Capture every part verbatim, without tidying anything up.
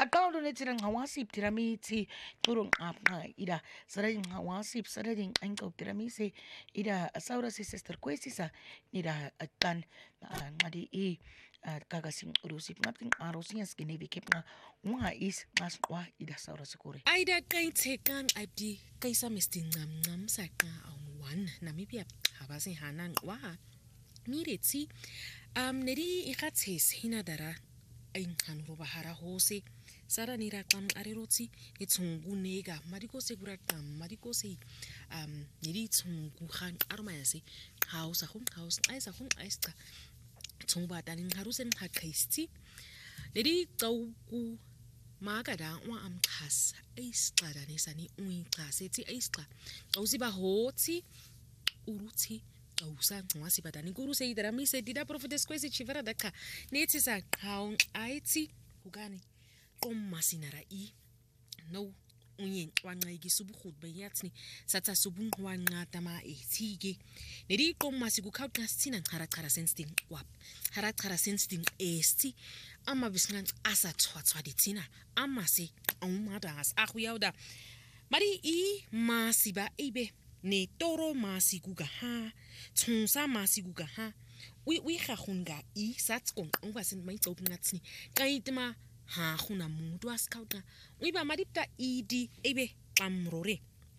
aqalo nethi ngawasip tiramiti turun apna ida sarading ngawasip sarading angko tiramisi ida saura si sister kwesisa ida tan ngadi i kagasing urusip ngapting arosian skinevi kepna unga is ngasqwa ida saura sikuri aida kaitsekang abdi kaisa mistingam ngam saqa on one namibia habase hanan wa miretsi um neri ikatses hinadara ein hanro bahara hose sara nira qam arirotsi itsungunega madiko segura qam madiko se um neri tsungu khan armayase house khum house aisa khum aista tsungba tanin harusen khakaisti neri qawku magada wa amkhas aisqada nesani uyiqasethi aisqa awusiba hothi uruthi awusa ngwasi badani guru seyidara mise dida prophetess kwesi chivara daka nethi sa qawn ayithi ukani qommasinara I no unye wanqayiki subukhut bayathini satha subunqwanqa tama ethike nedi qommasi kukhawuqa sithina nqara qara sensting wap hara qara sensting esti ama bisngan asathwathwa dithina amase awumadas akhuyawda mari I masiba ibe ne toro masikuga ha tsunsa masikuga ha wi wi khahunga I satskon ungwasin mayicophi ngathini kayitma ha khuna muntu asikhawuqa uyiba madipta idi ebe qamrore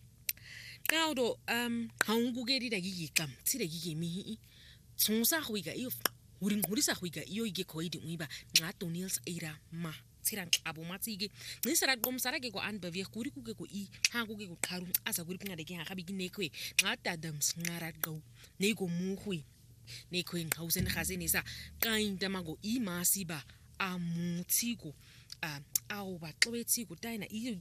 qawdo um khawungukedi da yiqam tsire yimi tsunsa khwiga iyo uring urisa khwiga iyo ige khoidi uyiba nqa Donels era ma tsira abo matsike ngisara qomsara ke ko anbavie kuri kuke ko I ha kuke ko qaru asa kuri pingade ke ha gabi nekwe nqa dadams ngara qaw neko muhwi neko ngausen khazeni sa kainda mago I masiba amutsiko a awu baxobetsiko tayina iyo